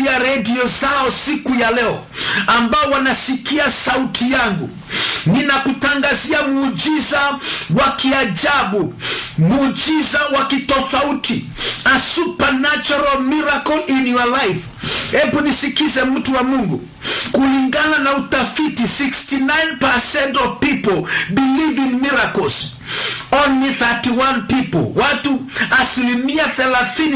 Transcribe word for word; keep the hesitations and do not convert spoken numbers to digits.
kupitia redio zao siku ya leo, ambao wanasikia sauti yangu, ninakutangazia muujiza wa kiajabu, muujiza wa kitofauti, a supernatural miracle in your life. Hebu nisikize mtu wa Mungu. Kulingana na utafiti, sixty-nine percent of people believe in miracles. Only thirty-one people, watu asilimia thelathini